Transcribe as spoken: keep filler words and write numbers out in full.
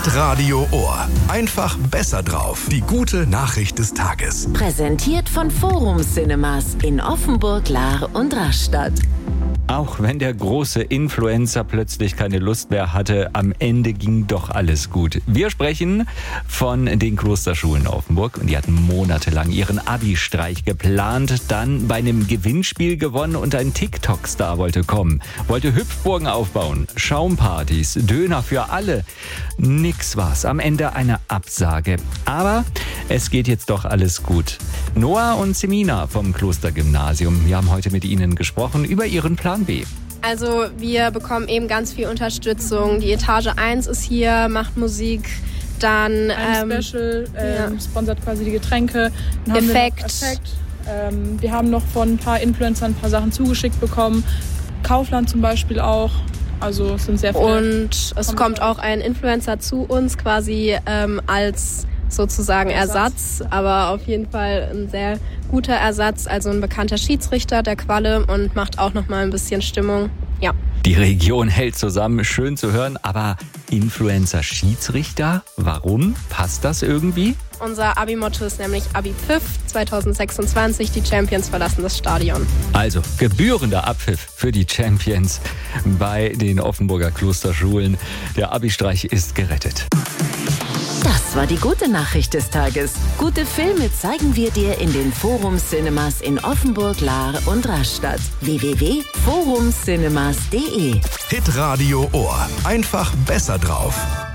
Hitradio Ohr. Einfach besser drauf. Die gute Nachricht des Tages. Präsentiert von Forum Cinemas in Offenburg, Lahr und Rastatt. Auch wenn der große Influencer plötzlich keine Lust mehr hatte, am Ende ging doch alles gut. Wir sprechen von den Klosterschulen Offenburg und die hatten monatelang ihren Abi-Streich geplant, dann bei einem Gewinnspiel gewonnen und ein TikTok-Star wollte kommen, wollte Hüpfburgen aufbauen, Schaumpartys, Döner für alle. Nix war's, am Ende eine Absage. Aber es geht jetzt doch alles gut. Noah und Semina vom Klostergymnasium, wir haben heute mit ihnen gesprochen über ihren Plan B. Also wir bekommen eben ganz viel Unterstützung. Die Etage eins ist hier, macht Musik. Dann ein ähm, Special, ähm, ja. sponsert quasi die Getränke. Dann Effekt. Haben wir, Effekt. Ähm, wir haben noch von ein paar Influencern ein paar Sachen zugeschickt bekommen. Kaufland zum Beispiel auch. Also es sind sehr viele. Und es kommt auch ein Influencer zu uns quasi ähm, als sozusagen Ersatz. Ersatz, aber auf jeden Fall ein sehr guter Ersatz, also ein bekannter Schiedsrichter, der Qualle, und macht auch noch mal ein bisschen Stimmung. Ja. Die Region hält zusammen, schön zu hören, aber Influencer-Schiedsrichter, warum? Passt das irgendwie? Unser Abi-Motto ist nämlich Abi-Pfiff zwanzig sechsundzwanzig, die Champions verlassen das Stadion. Also gebührender Abpfiff für die Champions bei den Offenburger Klosterschulen. Der Abi-Streich ist gerettet. Das war die gute Nachricht des Tages. Gute Filme zeigen wir dir in den Forum Cinemas in Offenburg, Lahr und Rastatt. w w w punkt forum cinemas punkt d e Hitradio Ohr. Einfach besser drauf.